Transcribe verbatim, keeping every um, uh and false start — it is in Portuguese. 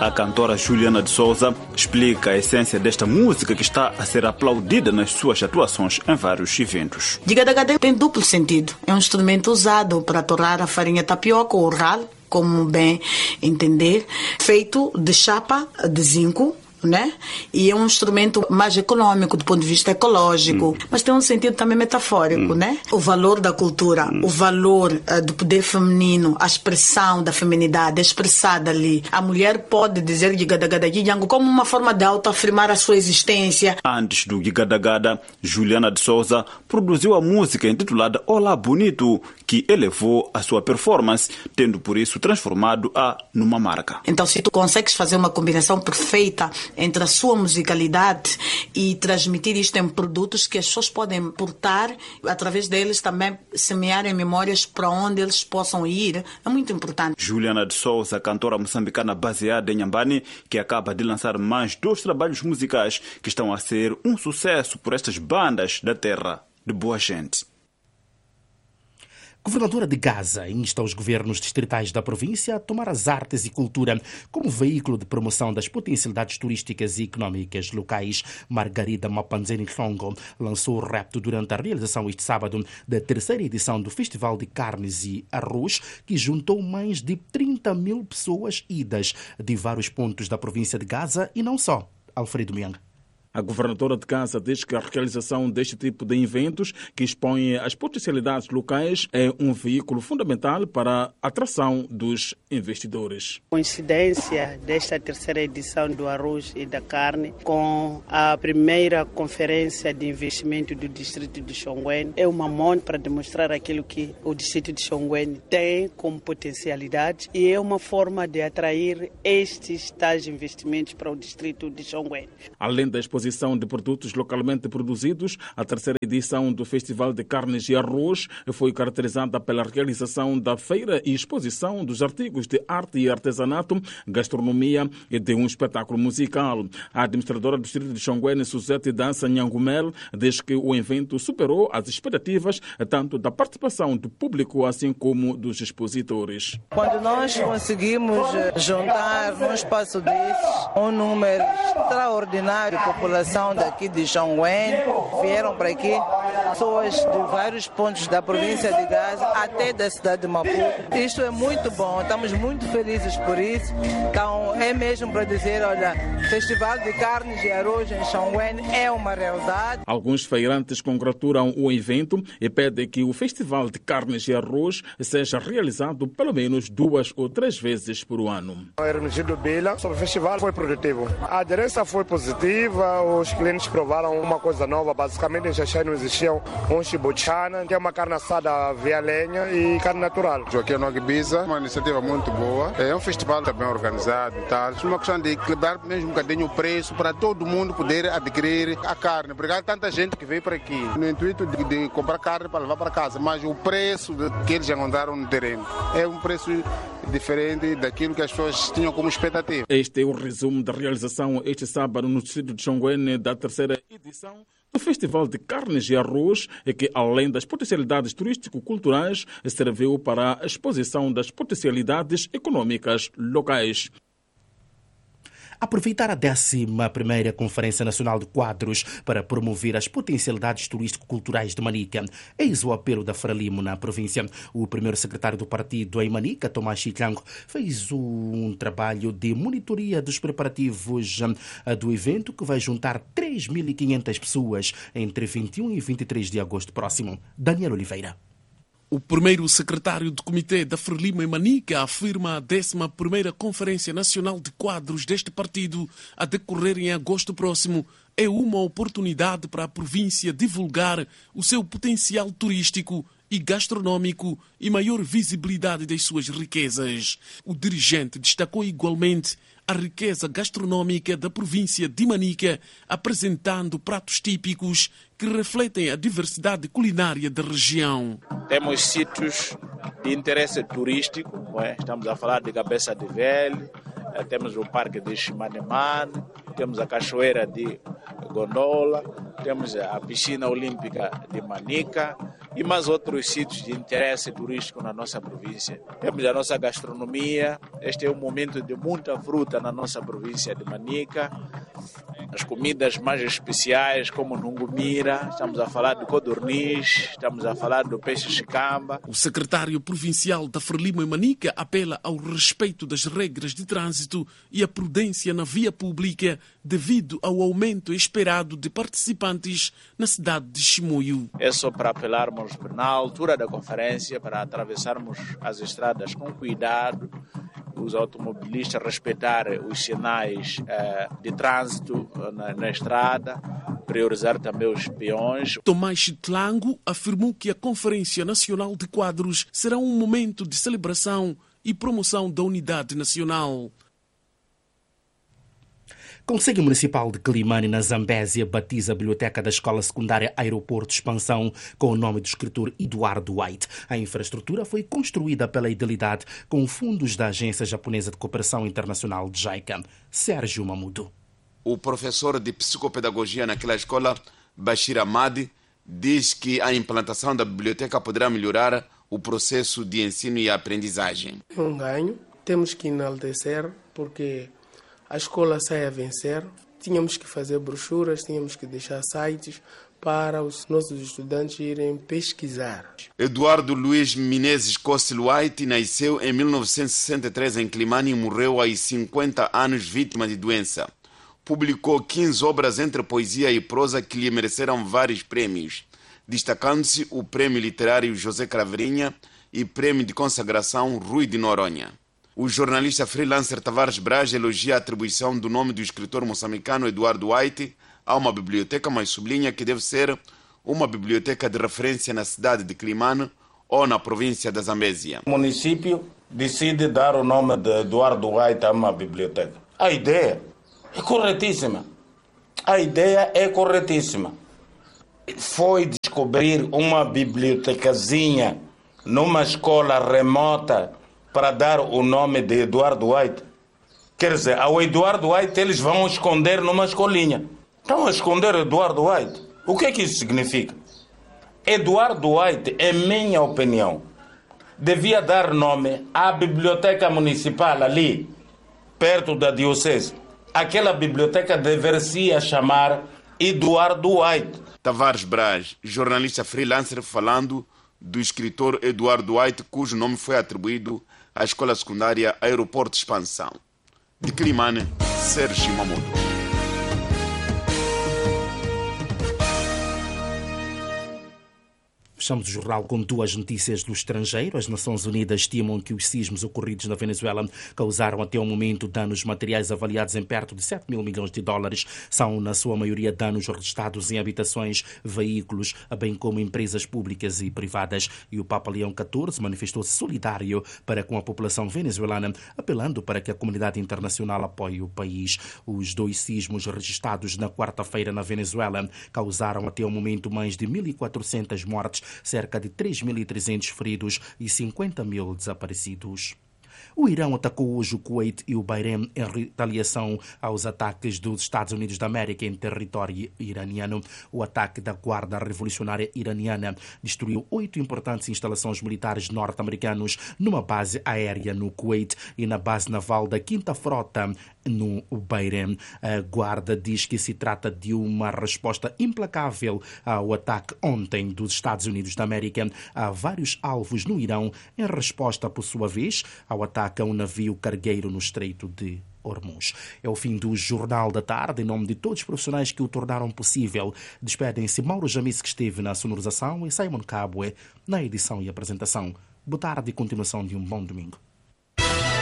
A cantora Juliana de Souza explica a essência desta música que está a ser aplaudida nas suas atuações em vários eventos. Giga-da-gada tem duplo sentido. É um instrumento usado para torrar a farinha tapioca ou ralo, como bem entender, feito de chapa de zinco, né? E é um instrumento mais econômico do ponto de vista ecológico, hum. mas tem um sentido também metafórico, hum. né? O valor da cultura, hum. o valor uh, do poder feminino, a expressão da feminidade expressada ali. A mulher pode dizer Giga-da-gada como uma forma de autoafirmar a sua existência. Antes do Giga-da-gada, Juliana de Souza produziu a música intitulada Olá Bonito, que elevou a sua performance, tendo por isso transformado-a numa marca. Então, se tu consegues fazer uma combinação perfeita entre a sua musicalidade e transmitir isto em produtos que as pessoas podem portar, através deles também semearem memórias para onde eles possam ir, é muito importante. Juliana de Souza, cantora moçambicana baseada em Nhambane, que acaba de lançar mais dois trabalhos musicais que estão a ser um sucesso por estas bandas da terra de boa gente. Governadora de Gaza insta os governos distritais da província a tomar as artes e cultura como veículo de promoção das potencialidades turísticas e económicas locais. Margarida Mapanzeni Hlongo lançou o repto durante a realização este sábado da terceira edição do Festival de Carnes e Arroz, que juntou mais de trinta mil pessoas idas de vários pontos da província de Gaza e não só. Alfredo Miang. A governadora de Gaza diz que a realização deste tipo de eventos, que expõe as potencialidades locais, é um veículo fundamental para a atração dos investidores. Coincidência desta terceira edição do Arroz e da Carne com a primeira conferência de investimento do distrito de Chongwen é uma monte para demonstrar aquilo que o distrito de Chongwen tem como potencialidade e é uma forma de atrair estes tais investimentos para o distrito de Chongwen. Além da exposição de produtos localmente produzidos, a terceira edição do Festival de Carnes e Arroz foi caracterizada pela realização da feira e exposição dos artigos de arte e artesanato, gastronomia e de um espetáculo musical. A administradora do distrito de Chongwen, Suzete Dança Nhangumel, diz que o evento superou as expectativas tanto da participação do público assim como dos expositores. Quando nós conseguimos juntar num espaço desses um número extraordinário de população daqui de Chongwen, vieram para aqui pessoas de vários pontos da província de Gaza até da cidade de Maputo. Isto é muito bom, estamos muito felizes por isso. Então é mesmo para dizer, olha, Festival de Carnes e Arroz em Chongwen é uma realidade. Alguns feirantes congratulam o evento e pedem que o Festival de Carnes e Arroz seja realizado pelo menos duas ou três vezes por ano. O Hermenegildo Bila sobre o festival foi produtivo. A aderência foi positiva, os clientes provaram uma coisa nova. Basicamente em Xaxai não existiam um chibuchana, que é uma carne assada via lenha e carne natural. Aqui é no Ibiza, uma iniciativa muito boa. É um festival também organizado e tal. É uma questão de equilibrar mesmo um bocadinho o preço para todo mundo poder adquirir a carne. Porque há tanta gente que veio para aqui no intuito de, de comprar carne para levar para casa, mas o preço que eles encontraram no terreno é um preço diferente daquilo que as pessoas tinham como expectativa. Este é o resumo da realização este sábado no distrito de Chongwen da terceira edição do Festival de Carnes e Arroz, que, além das potencialidades turístico-culturais, serviu para a exposição das potencialidades econômicas locais. Aproveitar a décima primeira Conferência Nacional de Quadros para promover as potencialidades turístico-culturais de Manica. Eis o apelo da Frelimo na província. O primeiro secretário do partido em Manica, Tomás Chiclango, fez um trabalho de monitoria dos preparativos do evento que vai juntar três mil e quinhentas pessoas entre vinte e um e vinte e três de agosto próximo. Daniel Oliveira. O primeiro secretário do Comitê da Frelimo em Manica afirma a décima primeira Conferência Nacional de Quadros deste partido a decorrer em agosto próximo é uma oportunidade para a província divulgar o seu potencial turístico e gastronômico e maior visibilidade das suas riquezas. O dirigente destacou igualmente a riqueza gastronômica da província de Manica, apresentando pratos típicos que refletem a diversidade culinária da região. Temos sítios de interesse turístico, não é? Estamos a falar de Cabeça de Velho, temos o Parque de Chimanemane, temos a Cachoeira de Gondola, temos a Piscina Olímpica de Manica e mais outros sítios de interesse turístico na nossa província. Temos a nossa gastronomia, este é um momento de muita fruta na nossa província de Manica, as comidas mais especiais como nungumira, estamos a falar de codorniz, estamos a falar do peixe chicamba. O secretário provincial da Frelimo e Manica apela ao respeito das regras de trânsito e à prudência na via pública devido ao aumento esperado de participantes na cidade de Chimoio. É só para apelarmos na altura da conferência para atravessarmos as estradas com cuidado, os automobilistas respeitarem os sinais eh, de trânsito na, na estrada, priorizar também os peões. Tomás Chitlango afirmou que a Conferência Nacional de Quadros será um momento de celebração e promoção da unidade nacional. Conselho Municipal de Quilimane, na Zambésia, batiza a biblioteca da Escola Secundária Aeroporto Expansão com o nome do escritor Eduardo White. A infraestrutura foi construída pela Idilidade com fundos da Agência Japonesa de Cooperação Internacional de JICA. Sérgio Mamudo. O professor de psicopedagogia naquela escola, Bashir Ahmad, diz que a implantação da biblioteca poderá melhorar o processo de ensino e aprendizagem. É um ganho, temos que enaltecer porque a escola sai a vencer, tínhamos que fazer brochuras, tínhamos que deixar sites para os nossos estudantes irem pesquisar. Eduardo Luiz Menezes Cossel White nasceu em mil novecentos e sessenta e três em Quilimane e morreu aos cinquenta anos vítima de doença. Publicou quinze obras entre poesia e prosa que lhe mereceram vários prêmios, destacando-se o Prêmio Literário José Craveirinha e Prêmio de Consagração Rui de Noronha. O jornalista freelancer Tavares Braz elogia a atribuição do nome do escritor moçambicano Eduardo White a uma biblioteca, mas sublinha que deve ser uma biblioteca de referência na cidade de Quilimane ou na província da Zambésia. O município decide dar o nome de Eduardo White a uma biblioteca. A ideia é corretíssima. A ideia é corretíssima. Foi descobrir uma bibliotecazinha numa escola remota para dar o nome de Eduardo White. Quer dizer, ao Eduardo White eles vão esconder numa escolinha. Estão a esconder Eduardo White. O que é que isso significa? Eduardo White, em minha opinião, devia dar nome à biblioteca municipal ali, perto da diocese. Aquela biblioteca deveria chamar Eduardo White. Tavares Braz, jornalista freelancer, falando do escritor Eduardo White, cujo nome foi atribuído à Escola Secundária Aeroporto Expansão. De Quilimane, Sérgio Mamudo. Fechamos o jornal com duas notícias do estrangeiro. As Nações Unidas estimam que os sismos ocorridos na Venezuela causaram até o momento danos materiais avaliados em perto de sete mil milhões de dólares. São, na sua maioria, danos registrados em habitações, veículos, bem como empresas públicas e privadas. E o Papa Leão catorze manifestou-se solidário para com a população venezuelana, apelando para que a comunidade internacional apoie o país. Os dois sismos registrados na quarta-feira na Venezuela causaram até o momento mais de mil e quatrocentas mortes, cerca de três mil e trezentos feridos e cinquenta mil desaparecidos. O Irão atacou hoje o Kuwait e o Bahrein em retaliação aos ataques dos Estados Unidos da América em território iraniano. O ataque da Guarda Revolucionária Iraniana destruiu oito importantes instalações militares norte-americanos numa base aérea no Kuwait e na base naval da Quinta Frota no Bahrein. A Guarda diz que se trata de uma resposta implacável ao ataque ontem dos Estados Unidos da América a vários alvos no Irão, em resposta, por sua vez, ao ataque a um navio cargueiro no Estreito de Hormuz. É o fim do Jornal da Tarde. Em nome de todos os profissionais que o tornaram possível, despedem-se Mauro Jamis, que esteve na sonorização, e Simon Cabwe na edição e apresentação. Boa tarde e continuação de um bom domingo.